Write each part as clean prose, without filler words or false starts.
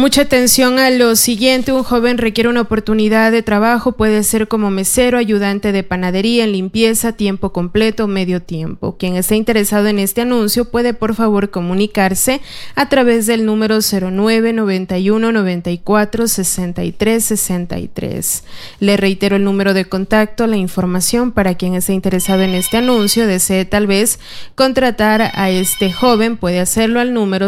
Mucha atención a lo siguiente. Un joven requiere una oportunidad de trabajo. Puede ser como mesero, ayudante de panadería, en limpieza, tiempo completo, medio tiempo. Quien esté interesado en este anuncio puede por favor comunicarse a través del número 0991-94-63-63. Le reitero el número de contacto, la información para quien esté interesado en este anuncio, desee tal vez contratar a este joven, puede hacerlo al número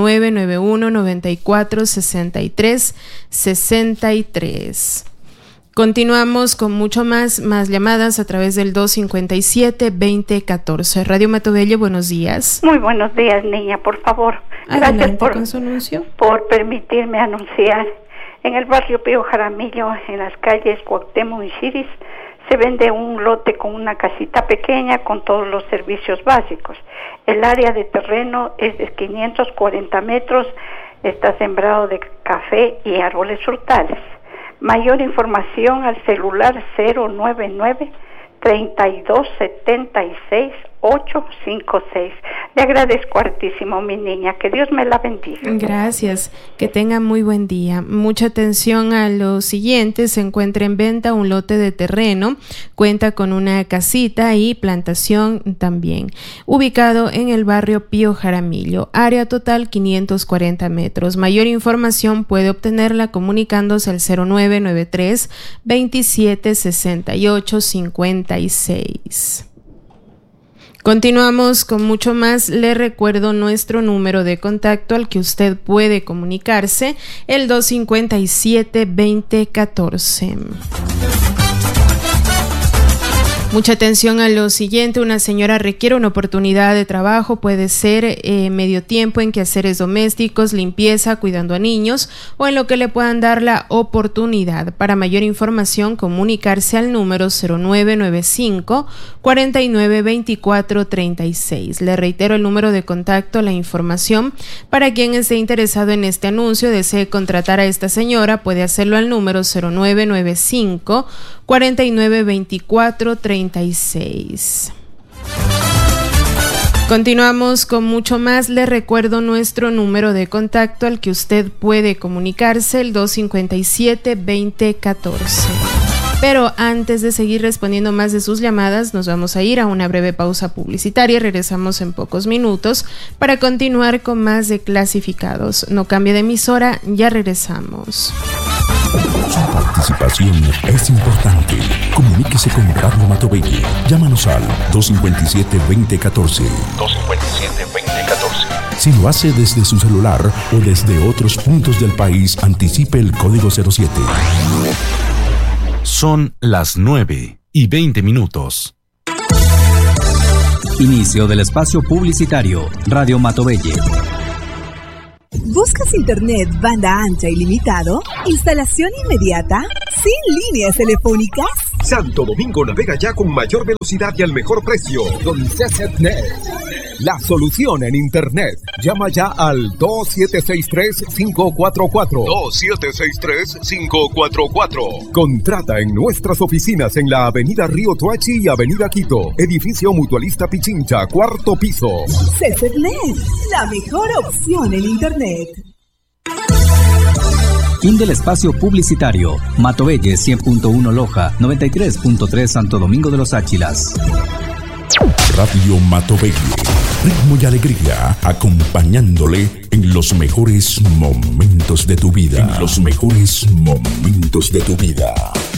0991-94-63-63. Continuamos con mucho más llamadas a través del 257-2014. Radio Matobelle, buenos días. Muy buenos días, niña, por favor. Adelante con su anuncio. Por permitirme anunciar. En el barrio Pío Jaramillo, en las calles Cuauhtémoc y Chiris, se vende un lote con una casita pequeña con todos los servicios básicos. El área de terreno es de 540 metros, está sembrado de café y árboles frutales. Mayor información al celular 099-3276-856. Le agradezco hartísimo, mi niña, que Dios me la bendiga. Gracias, que tenga muy buen día. Mucha atención a lo siguiente. Se encuentra en venta un lote de terreno, cuenta con una casita y plantación también, ubicado en el barrio Pío Jaramillo, área total 540 metros. Mayor información puede obtenerla comunicándose al 0993-2768-56. Continuamos con mucho más. Le recuerdo nuestro número de contacto al que usted puede comunicarse, el 257-2014. Mucha atención a lo siguiente. Una señora requiere una oportunidad de trabajo. Puede ser medio tiempo en quehaceres domésticos, limpieza, cuidando a niños o en lo que le puedan dar la oportunidad. Para mayor información, comunicarse al número 0995-492436. Le reitero el número de contacto, la información. Para quien esté interesado en este anuncio, desee contratar a esta señora, puede hacerlo al número 0995-492436. Continuamos con mucho más. Le recuerdo nuestro número de contacto al que usted puede comunicarse, el 257-2014. Pero antes de seguir respondiendo más de sus llamadas, nos vamos a ir a una breve pausa publicitaria. Regresamos en pocos minutos para continuar con más de Clasificados. No cambie de emisora, ya regresamos. Su participación es importante. Comuníquese con Radio Matobelle. Llámanos al 257-2014. 257-2014. Si lo hace desde su celular o desde otros puntos del país, anticipe el código 07. Son las 9:20. Inicio del espacio publicitario. Radio Matobelle. ¿Buscas internet banda ancha ilimitado? ¿Instalación inmediata? ¿Sin líneas telefónicas? Santo Domingo navega ya con mayor velocidad y al mejor precio. Con CCNet, la solución en internet. Llama ya al 2763-544. 2763-544. Contrata en nuestras oficinas en la avenida Río Toachi y avenida Quito. Edificio Mutualista Pichincha, 4º piso. CCNet, la mejor opción en internet. Fin del espacio publicitario. Matobelle 100.1 Loja, 93.3 Santo Domingo de los Áchilas. Radio Matobelle, ritmo y alegría, acompañándole en los mejores momentos de tu vida. En los mejores momentos de tu vida.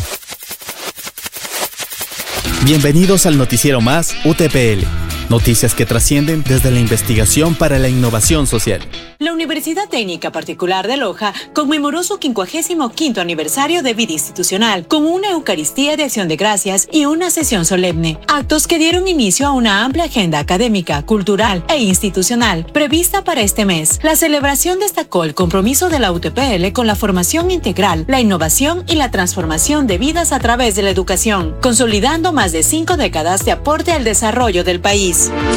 Bienvenidos al noticiero más UTPL. Noticias que trascienden desde la investigación para la innovación social. La Universidad Técnica Particular de Loja conmemoró su 55º aniversario de vida institucional con una Eucaristía de Acción de Gracias y una sesión solemne. Actos que dieron inicio a una amplia agenda académica, cultural e institucional prevista para este mes. La celebración destacó el compromiso de la UTPL con la formación integral, la innovación y la transformación de vidas a través de la educación, consolidando más de 5 décadas de aporte al desarrollo del país.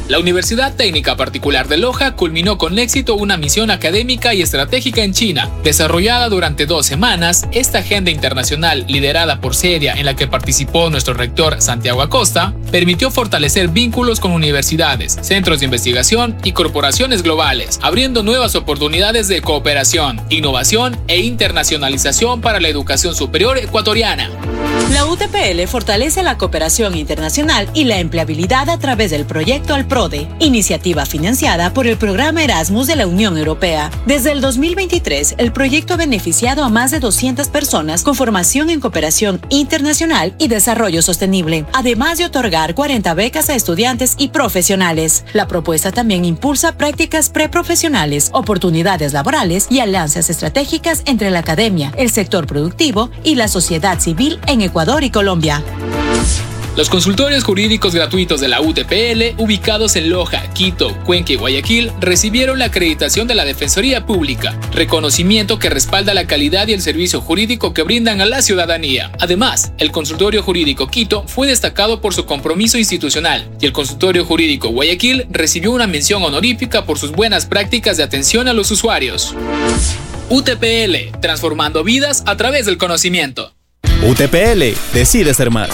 La Universidad Técnica Particular de Loja culminó con éxito una misión académica y estratégica en China. Desarrollada durante 2 semanas, esta agenda internacional liderada por CEDIA, en la que participó nuestro rector Santiago Acosta, permitió fortalecer vínculos con universidades, centros de investigación y corporaciones globales, abriendo nuevas oportunidades de cooperación, innovación e internacionalización para la educación superior ecuatoriana. La UTPL fortalece la cooperación internacional y la empleabilidad a través del proyecto Alprode, iniciativa financiada por el programa Erasmus de la Unión Europea. Desde el 2023, el proyecto ha beneficiado a más de 200 personas con formación en cooperación internacional y desarrollo sostenible, además de otorgar 40 becas a estudiantes y profesionales. La propuesta también impulsa prácticas preprofesionales, oportunidades laborales y alianzas estratégicas entre la academia, el sector productivo y la sociedad civil en Ecuador y Colombia. Los consultorios jurídicos gratuitos de la UTPL, ubicados en Loja, Quito, Cuenca y Guayaquil, recibieron la acreditación de la Defensoría Pública, reconocimiento que respalda la calidad y el servicio jurídico que brindan a la ciudadanía. Además, el Consultorio Jurídico Quito fue destacado por su compromiso institucional y el Consultorio Jurídico Guayaquil recibió una mención honorífica por sus buenas prácticas de atención a los usuarios. UTPL, transformando vidas a través del conocimiento. UTPL, decide ser más.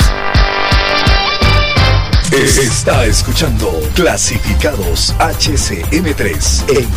Está escuchando Clasificados HCM3 en